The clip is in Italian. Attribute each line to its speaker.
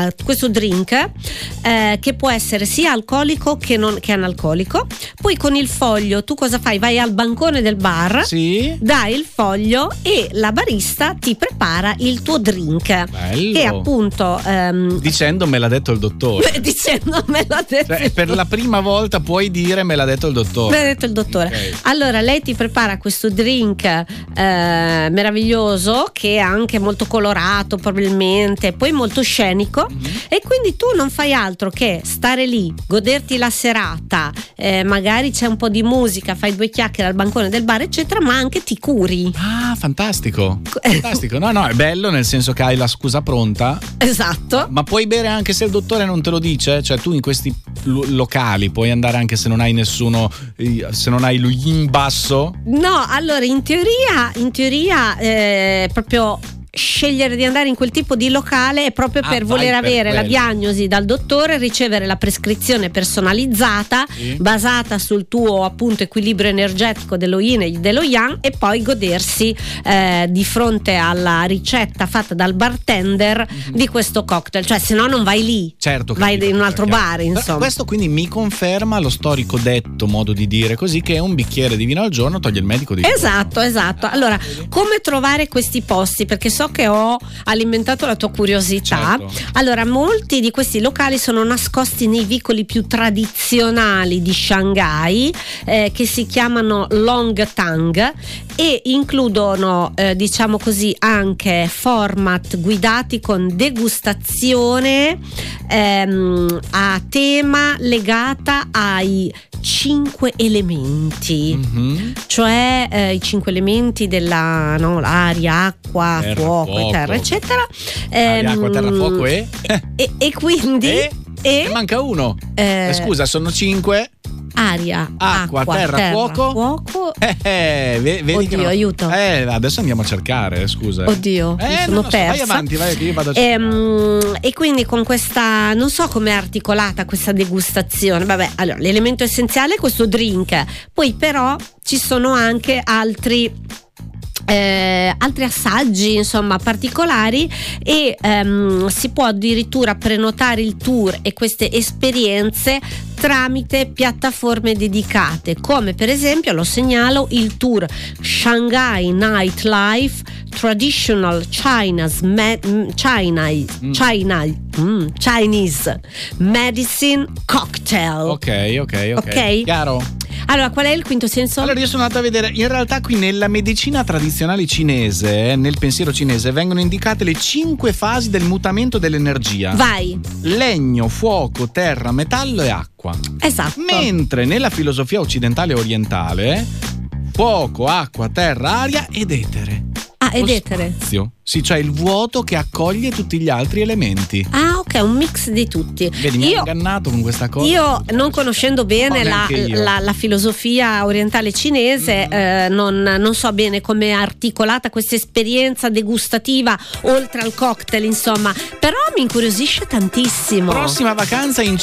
Speaker 1: questo drink che può essere sia alcolico che analcolico. Poi con il foglio tu cosa fai? Vai al bancone del bar,
Speaker 2: sì,
Speaker 1: dai il foglio e la barista ti prepara il tuo drink.
Speaker 2: Bello.
Speaker 1: Che appunto
Speaker 2: dicendo me l'ha detto il dottore.
Speaker 1: Dicendo me l'ha detto,
Speaker 2: cioè, per la prima volta puoi dire me l'ha detto il dottore.
Speaker 1: me l'ha detto il dottore.
Speaker 2: Okay.
Speaker 1: Allora lei ti prepara questo drink meraviglioso, che è anche molto colorato probabilmente, poi molto scenico, e quindi tu non fai altro che stare lì, goderti la serata, magari c'è un po' di musica, fai 2 chiacchiere al bancone del bar eccetera, ma anche ti curi.
Speaker 2: Ah, fantastico. Fantastico. No, è bello nel senso che hai la scusa pronta.
Speaker 1: Esatto.
Speaker 2: Ma puoi bere anche se il dottore non te lo dice? Cioè tu in questi locali puoi andare anche se non hai nessuno, se non hai lo yin basso?
Speaker 1: No, allora in teoria proprio scegliere di andare in quel tipo di locale è proprio per voler avere la diagnosi dal dottore, ricevere la prescrizione personalizzata,
Speaker 2: sì,
Speaker 1: basata sul tuo appunto equilibrio energetico dello yin e dello yang, e poi godersi di fronte alla ricetta fatta dal bartender di questo cocktail. Cioè se no non vai lì,
Speaker 2: certo,
Speaker 1: vai in un altro bar, insomma.
Speaker 2: Questo quindi mi conferma lo storico detto, modo di dire così, che un bicchiere di vino al giorno toglie il medico di
Speaker 1: esatto. Allora, come trovare questi posti? Perché so che ho alimentato la tua curiosità.
Speaker 2: Certo.
Speaker 1: Allora, molti di questi locali sono nascosti nei vicoli più tradizionali di Shanghai, che si chiamano Long Tang, e includono diciamo così anche format guidati con degustazione a tema legata ai 5 elementi, cioè i 5 elementi della l'aria, acqua,
Speaker 2: terra,
Speaker 1: fuoco, terra, eccetera.
Speaker 2: Aria, acqua, terra, fuoco e
Speaker 1: quindi
Speaker 2: ne manca uno. Scusa, sono 5.
Speaker 1: Aria,
Speaker 2: acqua, terra, fuoco. Vedi
Speaker 1: oddio,
Speaker 2: che
Speaker 1: aiuto.
Speaker 2: Adesso andiamo a cercare, scusa.
Speaker 1: Oddio, mi sono persa.
Speaker 2: Vai avanti, vai, che io vado a cercare.
Speaker 1: E quindi con questa, non so com'è articolata questa degustazione. Vabbè, allora l'elemento essenziale è questo drink. Poi però ci sono anche altri assaggi insomma particolari, e si può addirittura prenotare il tour e queste esperienze tramite piattaforme dedicate, come per esempio, lo segnalo, il tour Shanghai Nightlife Traditional Chinese Medicine Cocktail.
Speaker 2: Ok. Chiaro?
Speaker 1: Allora, qual è il quinto senso?
Speaker 2: Allora, io sono andato a vedere, in realtà qui nella medicina tradizionale cinese, nel pensiero cinese, vengono indicate le 5 fasi del mutamento dell'energia.
Speaker 1: Vai.
Speaker 2: Legno, fuoco, terra, metallo e acqua.
Speaker 1: Esatto.
Speaker 2: Mentre nella filosofia occidentale e orientale, fuoco, acqua, terra, aria ed etere.
Speaker 1: Ed etere.
Speaker 2: Spazio. Sì, cioè il vuoto che accoglie tutti gli altri elementi.
Speaker 1: Ah, ok, un mix di tutti.
Speaker 2: Vedi, mi hai ingannato con questa cosa.
Speaker 1: Io, non conoscendo bene la filosofia orientale cinese, non so bene come è articolata questa esperienza degustativa oltre al cocktail, insomma, però mi incuriosisce tantissimo.
Speaker 2: Prossima vacanza in